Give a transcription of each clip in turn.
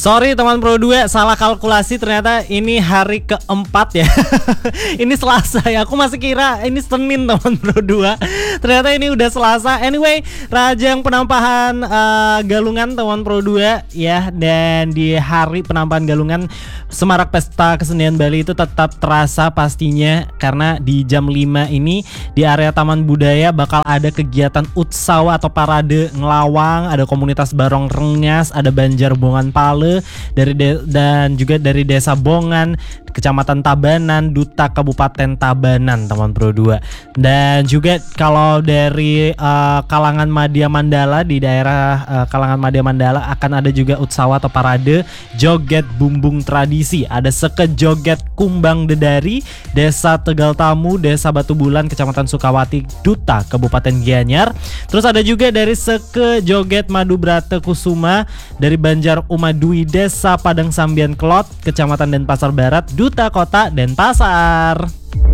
Sorry teman Pro 2, salah kalkulasi, ternyata ini hari keempat ya. Ini Selasa ya, aku masih kira ini Senin teman Pro 2. Ternyata ini udah Selasa. Anyway, rajang penampahan galungan teman Pro 2 ya. Dan di hari penampahan galungan Semarak Pesta Kesenian Bali itu tetap terasa pastinya, karena di jam 5 ini di area Taman Budaya bakal ada kegiatan utsawa atau parade ngelawang, ada komunitas Barong Rengas, ada Banjar Bongan Pale dan juga dari Desa Bongan, Kecamatan Tabanan, Duta Kabupaten Tabanan teman Pro 2. Dan juga kalau dari kalangan Madya Mandala, di daerah kalangan Madya Mandala akan ada juga utsawa atau parade joget bumbung tradisi. Ada Seke Joget Kumbang Dedari, Desa Tegal Tamu, Desa Batu Bulan, Kecamatan Sukawati, Duta Kabupaten Gianyar. Terus ada juga dari Seke Joget Madu Brata Kusuma dari Banjar Umadui, Desa Padang Sambian Kelot, Kecamatan Denpasar Barat, Duta Kota Denpasar.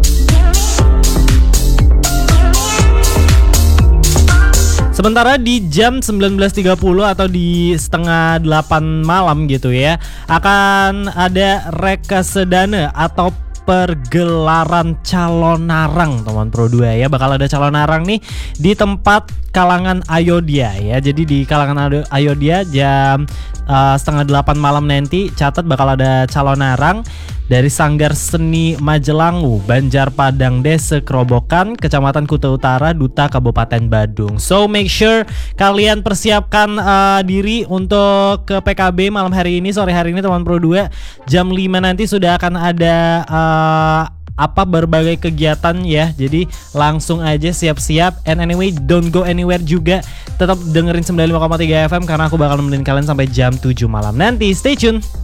Sementara di jam 19.30 atau di setengah 8 malam gitu ya, akan ada Rekasedana atau pergelaran calon narang teman Pro 2 ya. Bakal ada calon narang nih di tempat kalangan Ayodhya ya. Jadi di kalangan Ayodhya jam setengah 8 malam nanti, catat bakal ada calon narang dari Sanggar Seni Majelangu, Banjar Padang Desa Kerobokan, Kecamatan Kuta Utara, Duta Kabupaten Badung. So make sure kalian persiapkan diri untuk ke PKB malam hari ini, sore hari ini teman Pro 2. Jam 5 nanti sudah akan ada berbagai kegiatan ya. Jadi langsung aja siap-siap. And anyway, don't go anywhere juga. Tetap dengerin 95,3 FM karena aku bakal nemenin kalian sampai jam 7 malam nanti. Stay tune.